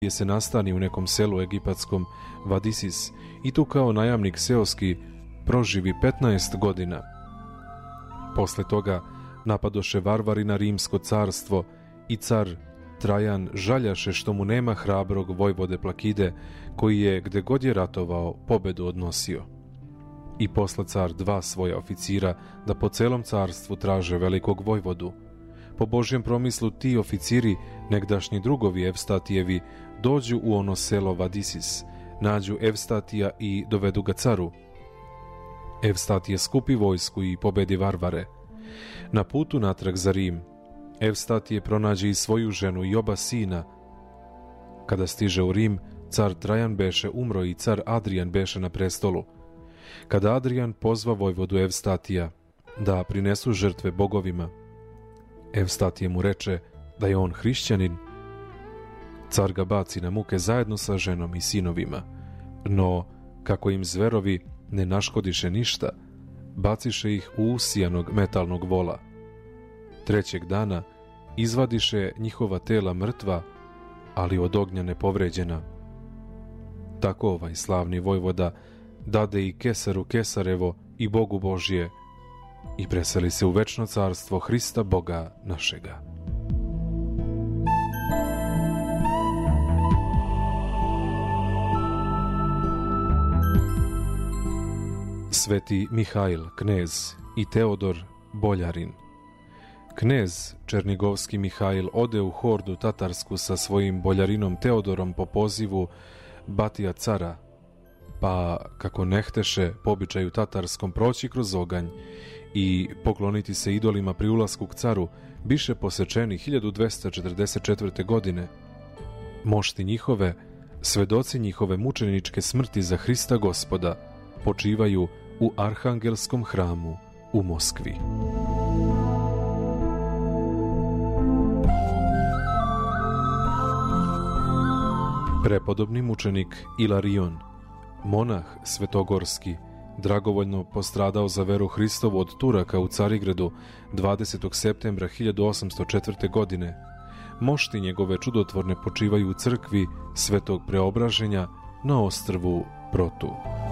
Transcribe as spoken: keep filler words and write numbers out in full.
je se nastani u nekom selu egipatskom Vadisis i tu kao najamnik seoski proživi petnaest godina. Posle toga napadoše varvari na rimsko carstvo i car Trajan žaljaše što mu nema hrabrog vojvode Plakide, koji je, gde god je ratovao, pobedu odnosio. I posla car dva svoja oficira da po celom carstvu traže velikog vojvodu. Po Božjem promislu ti oficiri, negdašnji drugovi Evstatijevi, dođu u ono selo Vadisis, nađu Evstatija i dovedu ga caru. Evstatije skupi vojsku i pobedi varvare. Na putu natrag za Rim, Evstatije pronađe i svoju ženu i oba sina. Kada stiže u Rim, car Trajan beše umro i car Adrijan beše na prestolu. Kada Adrijan pozva vojvodu Evstatija da prinesu žrtve bogovima, Evstatije mu reče da je on hrišćanin. Car ga baci na muke zajedno sa ženom i sinovima, no kako im zverovi ne naškodiše ništa, baciše ih u usijanog metalnog vola. Trećeg dana izvadiše njihova tela mrtva, ali od ognja nepovređena. Tako ovaj slavni vojvoda dade i kesaru kesarevo i Bogu Božje i preseli se u večno carstvo Hrista Boga našega. Sveti Mihajl, knez, i Teodor, boljarin. Knez Černigovski Mihajl ode u hordu tatarsku sa svojim boljarinom Teodorom po pozivu Batija cara, pa, kako ne hteše po običaju tatarskom proći kroz oganj i pokloniti se idolima pri ulasku k caru, biše posečeni hiljadu dvesta četrdeset četvrte. godine. Mošti njihove, svedoci njihove mučeničke smrti za Hrista Gospoda, počivaju u Arhangelskom hramu u Moskvi. Prepodobni mučenik Ilarion, monah svetogorski, dragovoljno postradao za veru Hristovu od Turaka u Carigradu dvadesetog septembra hiljadu osamsto četvrte. godine. Mošti njegove čudotvorne počivaju u crkvi Svetog Preobraženja na ostrvu Protu.